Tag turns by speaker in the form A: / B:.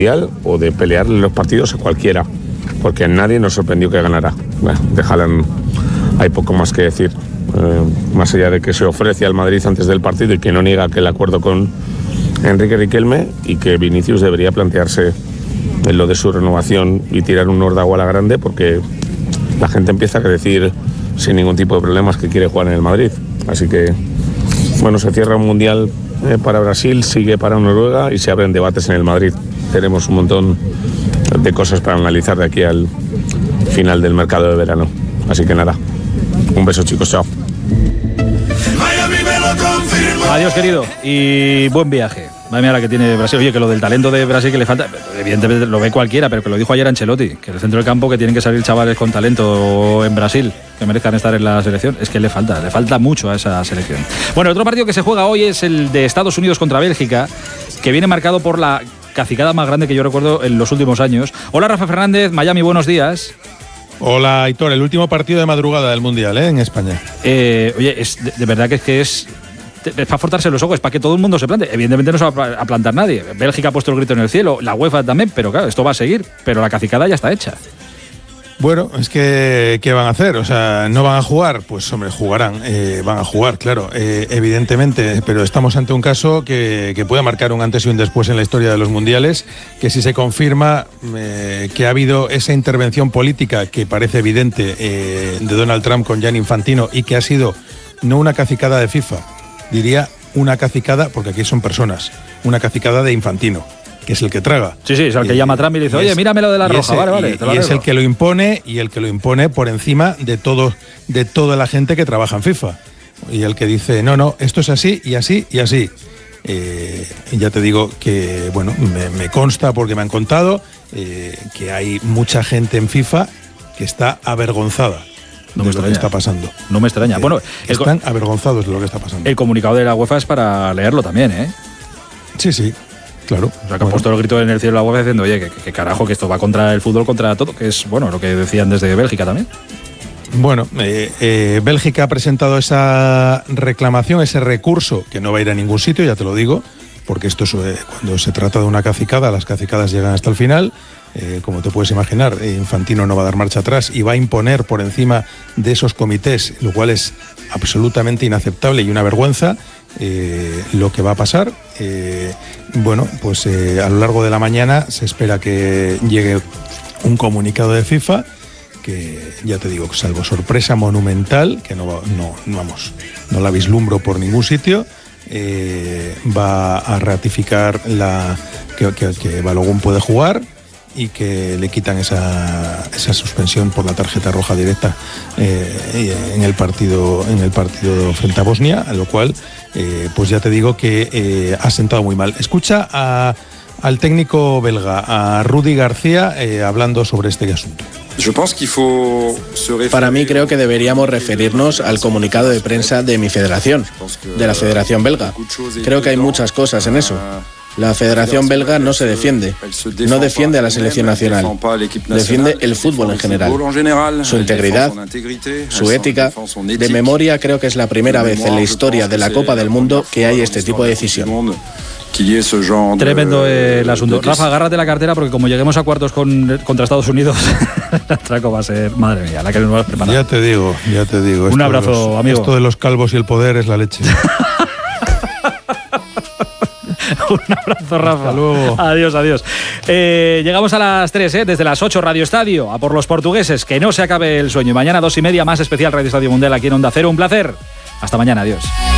A: o de pelearle los partidos a cualquiera, porque nadie nos sorprendió que ganara. Bueno, hay poco más que decir, más allá de que se ofrece al Madrid antes del partido y que no niega que el acuerdo con Enrique Riquelme, y que Vinicius debería plantearse en lo de su renovación y tirar un órdago a la grande, porque la gente empieza a decir sin ningún tipo de problemas que quiere jugar en el Madrid. Así que, bueno, se cierra un mundial para Brasil, sigue para Noruega y se abren debates en el Madrid. Tenemos un montón de cosas para analizar de aquí al final del mercado de verano. Así que nada, un beso, chicos, chao.
B: Adiós, querido, y buen viaje. Madre mía la que tiene Brasil. Oye, que lo del talento de Brasil que le falta, evidentemente lo ve cualquiera, pero que lo dijo ayer Ancelotti, que en el centro del campo que tienen que salir chavales con talento en Brasil, que merezcan estar en la selección. Es que le falta mucho a esa selección. Bueno, el otro partido que se juega hoy es el de Estados Unidos contra Bélgica, que viene marcado por la cacicada más grande que yo recuerdo en los últimos años. Hola, Rafa Fernández, Miami, buenos días.
C: Hola, Aitor, el último partido de madrugada del Mundial, en España.
B: Oye, de verdad que es para frotarse los ojos, para que todo el mundo se plante. Evidentemente no se va a plantar nadie. Bélgica ha puesto el grito en el cielo, la UEFA también, pero claro, esto va a seguir. Pero la cacicada ya está hecha.
C: Bueno, es que ¿qué van a hacer? O sea, ¿no van a jugar? Pues hombre, jugarán, van a jugar, claro, evidentemente, pero estamos ante un caso que puede marcar un antes y un después en la historia de los mundiales, que si se confirma que ha habido esa intervención política que parece evidente de Donald Trump con Gianni Infantino, y que ha sido no una cacicada de FIFA, diría una cacicada, porque aquí son personas, una cacicada de Infantino, que es el que traga.
B: Sí, es el que llama a Trump y le dice, oye, míramelo de la roja, vale.
C: Y es el que lo impone, y el que lo impone por encima de toda la gente que trabaja en FIFA. Y el que dice, no, esto es así y así y así. Y ya te digo que, bueno, me consta porque me han contado que hay mucha gente en FIFA que está avergonzada. No de lo que está pasando.
B: No me extraña. Bueno,
C: están avergonzados de lo que está pasando.
B: El comunicado de la UEFA es para leerlo también, ¿eh?
C: Sí, claro.
B: O sea, que han puesto el grito en el cielo de la UEFA diciendo, oye, que carajo, que esto va contra el fútbol, contra todo, que es, bueno, lo que decían desde Bélgica también.
C: Bueno, Bélgica ha presentado esa reclamación, ese recurso, que no va a ir a ningún sitio, ya te lo digo, porque esto es, cuando se trata de una cacicada, las cacicadas llegan hasta el final. Como te puedes imaginar, Infantino no va a dar marcha atrás y va a imponer por encima de esos comités, lo cual es absolutamente inaceptable y una vergüenza lo que va a pasar. Bueno, pues a lo largo de la mañana se espera que llegue un comunicado de FIFA que, ya te digo, salvo sorpresa monumental, que no la vislumbro por ningún sitio, va a ratificar que Balogun puede jugar y que le quitan esa suspensión por la tarjeta roja directa en el partido frente a Bosnia, a lo cual pues ya te digo que ha sentado muy mal. Escucha al técnico belga, a Rudi García, hablando sobre este asunto.
D: Para mí creo que deberíamos referirnos al comunicado de prensa de mi federación, de la Federación Belga. Creo que hay muchas cosas en eso. La Federación Belga no se defiende, no defiende a la selección nacional, defiende el fútbol en general, su integridad, su ética. De memoria, creo que es la primera vez en la historia de la Copa del Mundo que hay este tipo de decisión.
B: Tremendo el asunto. Rafa, agárrate la cartera porque como lleguemos a cuartos contra Estados Unidos, el atraco va a ser, madre mía, la que nos va a preparar.
C: Ya te digo.
B: Un abrazo, amigo.
C: Esto de los calvos y el poder es la leche.
B: Un abrazo, Rafa.
C: Hasta luego.
B: Adiós. Llegamos a las 3, desde las 8, Radio Estadio, a por los portugueses. Que no se acabe el sueño. Y mañana 2:30, más especial Radio Estadio Mundial aquí en Onda Cero. Un placer. Hasta mañana, adiós.